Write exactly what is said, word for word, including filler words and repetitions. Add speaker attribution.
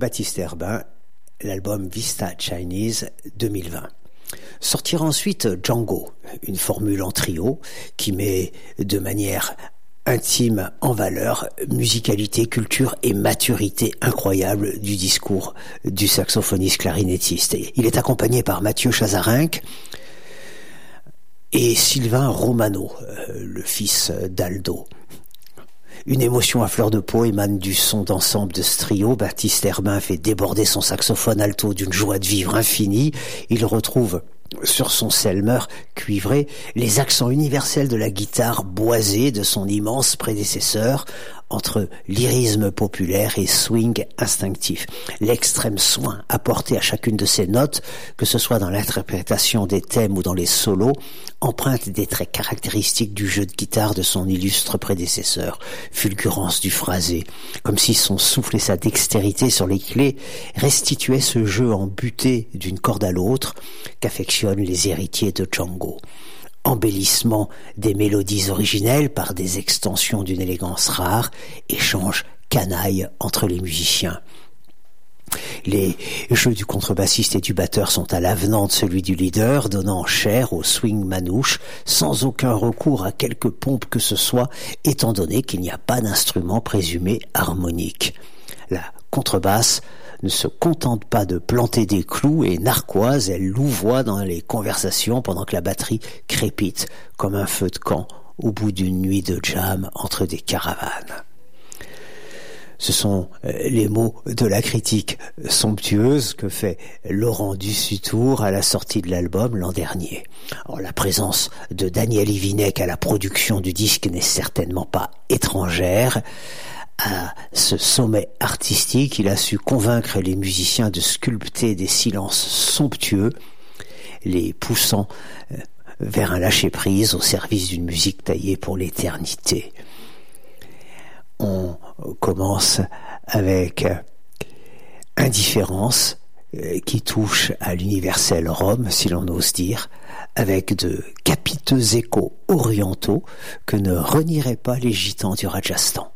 Speaker 1: Baptiste Herbin, l'album Vista Chinese deux mille vingt. Sortira ensuite Django, une formule en trio qui met de manière intime en valeur musicalité, culture et maturité incroyable du discours du saxophoniste clarinettiste. Il est accompagné par Mathieu Chazarinck et Sylvain Romano, le fils d'Aldo. Une émotion à fleur de peau émane du son d'ensemble de ce trio. Baptiste Herbin fait déborder son saxophone alto d'une joie de vivre infinie. Il retrouve sur son Selmer cuivré les accents universels de la guitare boisée de son immense prédécesseur, entre lyrisme populaire et swing instinctif. L'extrême soin apporté à chacune de ces notes, que ce soit dans l'interprétation des thèmes ou dans les solos, emprunte des traits caractéristiques du jeu de guitare de son illustre prédécesseur. Fulgurance du phrasé, comme si son souffle et sa dextérité sur les clés restituaient ce jeu en butée d'une corde à l'autre qu'affectionnent les héritiers de Django. Embellissement des mélodies originelles par des extensions d'une élégance rare, échange canaille entre les musiciens. Les jeux du contrebassiste et du batteur sont à l'avenant de celui du leader, donnant chair au swing manouche, sans aucun recours à quelque pompe que ce soit, étant donné qu'il n'y a pas d'instrument présumé harmonique. La contrebasse ne se contente pas de planter des clous et narquoise, elle louvoie dans les conversations pendant que la batterie crépite comme un feu de camp au bout d'une nuit de jam entre des caravanes. Ce sont les mots de la critique somptueuse que fait Laurent Dussutour à la sortie de l'album l'an dernier. Alors, la présence de Daniel Ivinec à la production du disque n'est certainement pas étrangère. À ce sommet artistique, il a su convaincre les musiciens de sculpter des silences somptueux, les poussant vers un lâcher-prise au service d'une musique taillée pour l'éternité. On commence avec Indifférence, qui touche à l'universel Rome, si l'on ose dire, avec de capiteux échos orientaux que ne renieraient pas les gitans du Rajasthan.